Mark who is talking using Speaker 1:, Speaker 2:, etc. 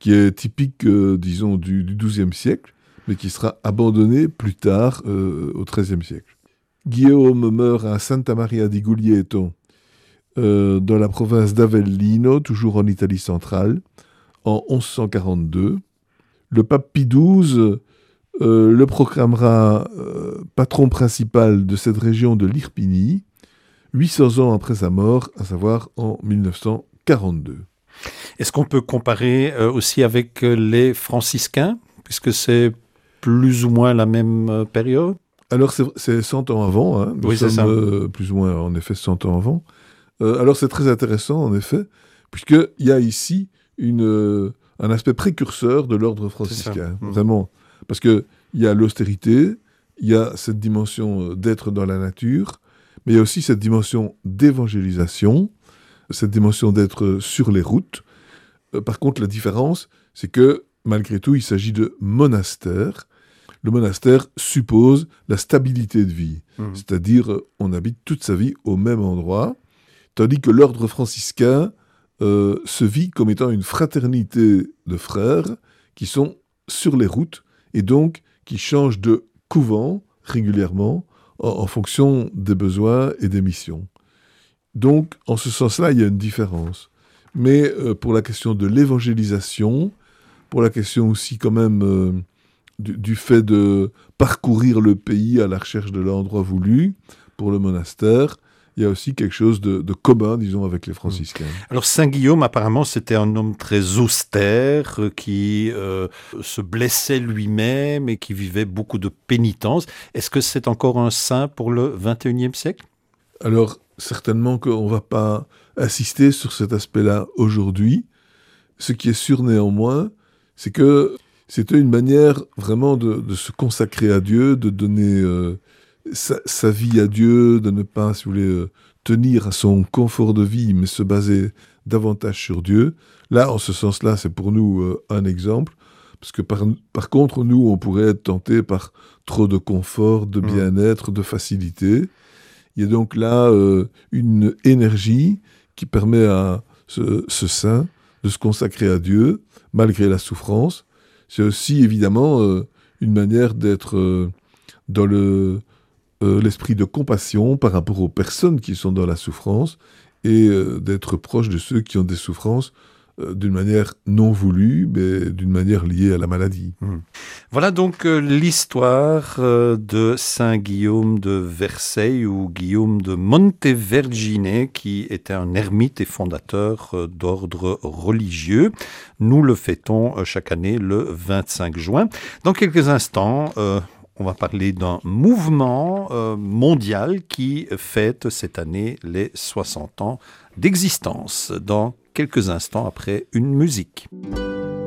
Speaker 1: qui est typique, disons, du XIIe siècle, mais qui sera abandonné plus tard, au XIIIe siècle. Guillaume meurt à Santa Maria di Guglielmo, dans la province d'Avellino, toujours en Italie centrale, en 1142. Le pape Pie XII le proclamera patron principal de cette région de l'Irpinie, 800 ans après sa mort, à savoir en 1942.
Speaker 2: Est-ce qu'on peut comparer aussi avec les franciscains, puisque c'est plus ou moins la même période?
Speaker 1: Alors c'est 100 ans avant, hein. Nous sommes plus ou moins en effet 100 ans avant. Alors c'est très intéressant en effet, puisqu'il y a ici un aspect précurseur de l'ordre franciscain, vraiment. Parce qu'il y a l'austérité, il y a cette dimension d'être dans la nature, mais il y a aussi cette dimension d'évangélisation, cette dimension d'être sur les routes. Par contre, la différence, c'est que malgré tout, il s'agit de monastères. Le monastère suppose la stabilité de vie, c'est-à-dire on habite toute sa vie au même endroit, tandis que l'ordre franciscain se vit comme étant une fraternité de frères qui sont sur les routes et donc qui changent de couvent régulièrement en fonction des besoins et des missions. Donc, en ce sens-là, il y a une différence. Mais pour la question de l'évangélisation, pour la question aussi quand même du fait de parcourir le pays à la recherche de l'endroit voulu, pour le monastère, il y a aussi quelque chose de commun, disons, avec les franciscains.
Speaker 2: Alors Saint-Guillaume, apparemment, c'était un homme très austère, qui se blessait lui-même et qui vivait beaucoup de pénitence. Est-ce que c'est encore un saint pour le XXIe siècle?
Speaker 1: Alors, certainement qu'on ne va pas insister sur cet aspect-là aujourd'hui. Ce qui est sûr néanmoins, c'est que c'était une manière vraiment de se consacrer à Dieu, de donner sa vie à Dieu, de ne pas, si vous voulez, tenir à son confort de vie, mais se baser davantage sur Dieu. Là, en ce sens-là, c'est pour nous un exemple, parce que par contre, nous, on pourrait être tentés par trop de confort, de bien-être, de facilité. Il y a donc là une énergie qui permet à ce saint de se consacrer à Dieu, malgré la souffrance. C'est aussi, évidemment, une manière d'être dans l'esprit de compassion par rapport aux personnes qui sont dans la souffrance et d'être proche de ceux qui ont des souffrances d'une manière non voulue, mais d'une manière liée à la maladie.
Speaker 2: Voilà donc l'histoire de Saint Guillaume de Verceil ou Guillaume de Montevergine, qui était un ermite et fondateur d'ordre religieux. Nous le fêtons chaque année le 25 juin. Dans quelques instants, on va parler d'un mouvement mondial qui fête cette année les 60 ans d'existence. Dans quelques instants après une musique.